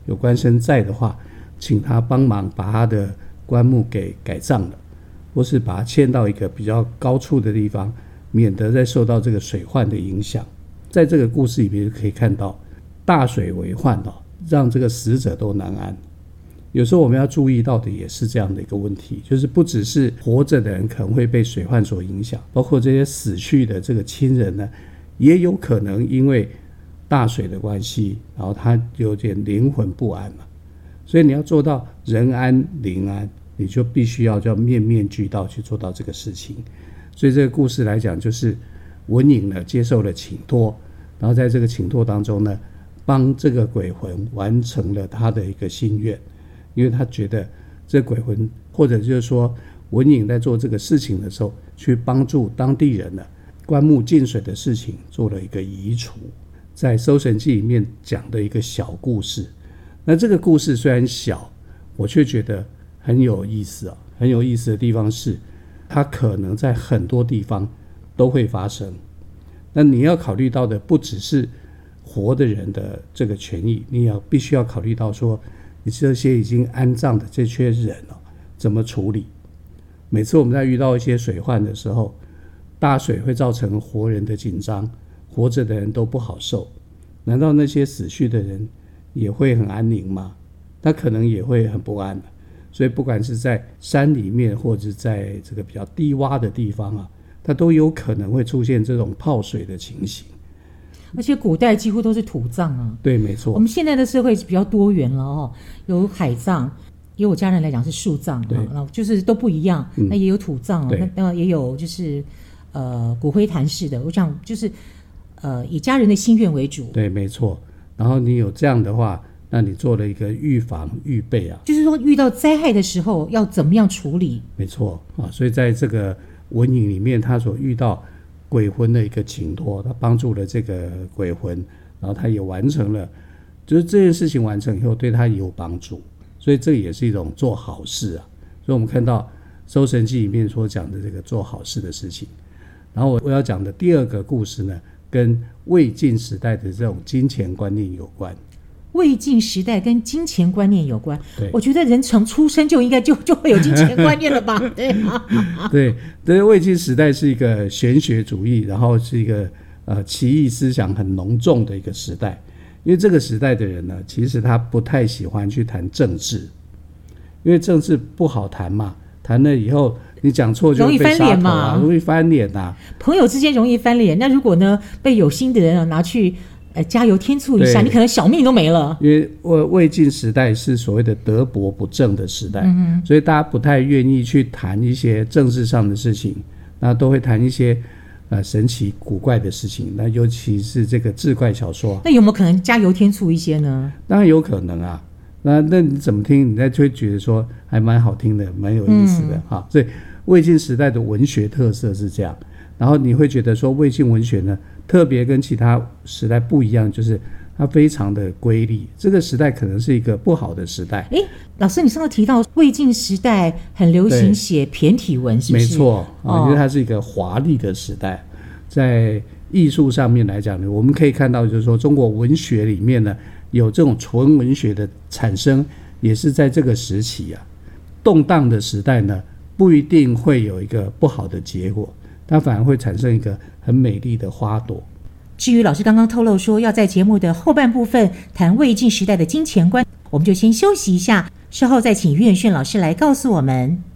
有官绅在的话，请他帮忙把他的棺木给改葬了，或是把它迁到一个比较高处的地方，免得再受到这个水患的影响。在这个故事里面就可以看到，大水为患让这个死者都难安。有时候我们要注意到的也是这样的一个问题，就是不只是活着的人可能会被水患所影响，包括这些死去的这个亲人呢，也有可能因为大水的关系，然后他有点灵魂不安嘛。所以你要做到人安灵安，你就必须要面面俱到去做到这个事情。所以这个故事来讲，就是文颖呢接受了请托，然后在这个请托当中呢，帮这个鬼魂完成了他的一个心愿。因为他觉得这鬼魂，或者就是说文颖在做这个事情的时候，去帮助当地人呢，棺木进水的事情做了一个移除，在《搜神记》里面讲的一个小故事。那这个故事虽然小，我却觉得很有意思很有意思的地方是，它可能在很多地方都会发生。那你要考虑到的不只是活的人的这个权益，你也必须要考虑到说，你这些已经安葬的这些人怎么处理？每次我们在遇到一些水患的时候，大水会造成活人的紧张，活着的人都不好受。难道那些死去的人也会很安宁吗？他可能也会很不安的。所以不管是在山里面，或者在这个比较低洼的地方它都有可能会出现这种泡水的情形。 而且古代几乎都是土葬对，没错。 我们现在的社会比较多元了有海葬，也有家人来讲是树葬就是都不一样。那也有土葬那也有就是骨灰坛式的。我想就是以家人的心愿为主。 对，没错。然后你有这样的话，那你做了一个预防预备就是说遇到灾害的时候要怎么样处理。 没错所以在这个文颖里面，他所遇到鬼魂的一个请托，他帮助了这个鬼魂，然后他也完成了，就是这件事情完成以后对他也有帮助，所以这也是一种做好事所以我们看到《搜神记》里面所讲的这个做好事的事情。然后我要讲的第二个故事呢，跟魏晋时代的这种金钱观念有关。 魏晋时代跟金钱观念有关，我觉得人从出生就应该就会有金钱观念了吧？ 对，魏晋时代是一个玄学主义，然后是一个奇异思想很浓重的一个时代。因为这个时代的人呢，其实他不太喜欢去谈政治，因为政治不好谈嘛，谈了以后你讲错就会被杀头容易翻脸朋友之间容易翻脸，那如果呢被有心的人拿去加油添醋一下，你可能小命都没了。 因为魏晋时代是所谓的德薄不正的时代，所以大家不太愿意去谈一些政治上的事情，那都会谈一些神奇古怪的事情，那尤其是这个志怪小说。 那有没有可能加油添醋一些呢？ 当然有可能那你怎么听，你再会觉得说还蛮好听的，蛮有意思的所以魏晋时代的文学特色是这样，然后你会觉得说魏晋文学呢特别跟其他时代不一样，就是它非常的瑰丽。这个时代可能是一个不好的时代。 老师，你上次提到魏晋时代很流行写骈体文，是不是？ 没错因为它是一个华丽的时代。在艺术上面来讲呢，我们可以看到就是说中国文学里面呢有这种纯文学的产生，也是在这个时期动荡的时代呢不一定会有一个不好的结果，它反而会产生一个很美丽的花朵。 至于老师刚刚透露说要在节目的后半部分谈魏晋时代的金钱观，我们就先休息一下，稍后再请于远炫老师来告诉我们。